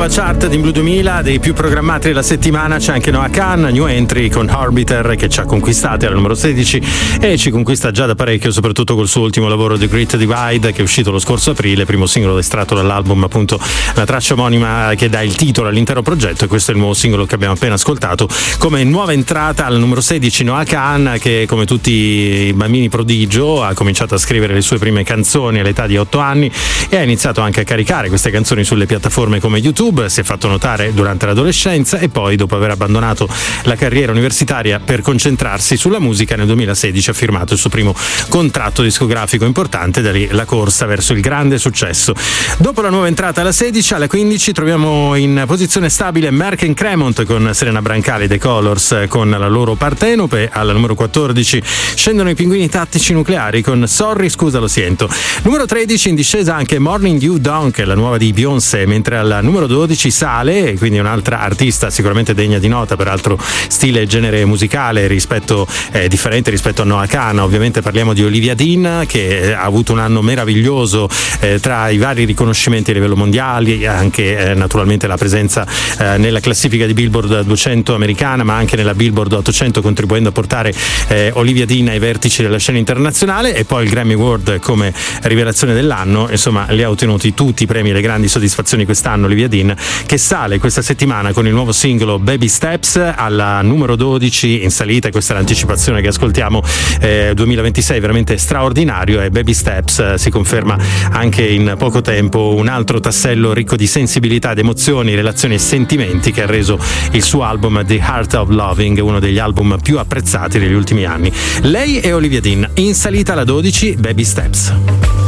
nuova chart di Blue 2000, dei più programmati della settimana. C'è anche Noah Kahan, new entry con Orbiter, che ci ha conquistati al numero 16 e ci conquista già da parecchio, soprattutto col suo ultimo lavoro The Great Divide, che è uscito lo scorso aprile, primo singolo estratto dall'album, appunto la traccia omonima che dà il titolo all'intero progetto, e questo è il nuovo singolo che abbiamo appena ascoltato. Come nuova entrata al numero 16 Noah Kahan, che come tutti i bambini prodigio ha cominciato a scrivere le sue prime canzoni all'età di 8 anni e ha iniziato anche a caricare queste canzoni sulle piattaforme come YouTube. Si è fatto notare durante l'adolescenza e poi, dopo aver abbandonato la carriera universitaria per concentrarsi sulla musica, nel 2016 ha firmato il suo primo contratto discografico importante, da lì la corsa verso il grande successo. Dopo la nuova entrata alla 16, alla 15 troviamo in posizione stabile Merck and Cremont con Serena Brancali, The Colors con la loro Partenope. Al numero 14 scendono i Pinguini Tattici Nucleari con Sorry scusa lo siento. Numero 13 in discesa anche Morning Dew Dawn, che è la nuova di Beyoncé, mentre al numero 12 sale, e quindi un'altra artista sicuramente degna di nota, peraltro stile e genere musicale differente rispetto a Noah Kahan. Ovviamente parliamo di Olivia Dean, che ha avuto un anno meraviglioso tra i vari riconoscimenti a livello mondiale, anche naturalmente la presenza nella classifica di Billboard 200 americana, ma anche nella Billboard 800, contribuendo a portare Olivia Dean ai vertici della scena internazionale. E poi il Grammy Award come rivelazione dell'anno, insomma li ha ottenuti tutti i premi e le grandi soddisfazioni quest'anno Olivia Dean, che sale questa settimana con il nuovo singolo Baby Steps alla numero 12 in salita. Questa è l'anticipazione che ascoltiamo, 2026 veramente straordinario, e Baby Steps si conferma anche in poco tempo un altro tassello ricco di sensibilità ed emozioni, relazioni e sentimenti, che ha reso il suo album The Heart of Loving uno degli album più apprezzati degli ultimi anni. Lei è Olivia Dean, in salita alla 12, Baby Steps.